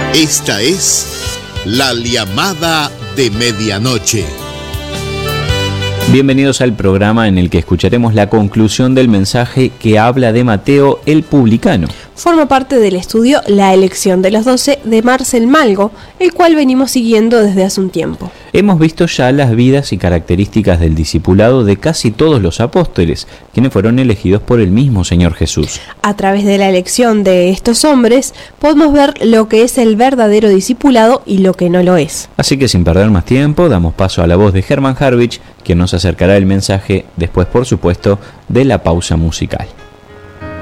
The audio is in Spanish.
Esta es la llamada de medianoche. Bienvenidos al programa en el que escucharemos la conclusión del mensaje que habla de Mateo el publicano. Forma parte del estudio La elección de los 12 de Marcel Malgo, el cual venimos siguiendo desde hace un tiempo. Hemos visto ya las vidas y características del discipulado de casi todos los apóstoles, quienes fueron elegidos por el mismo Señor Jesús. A través de la elección de estos hombres, podemos ver lo que es el verdadero discipulado y lo que no lo es. Así que sin perder más tiempo, damos paso a la voz de Germán Harvich, quien nos acercará el mensaje después, por supuesto, de la pausa musical.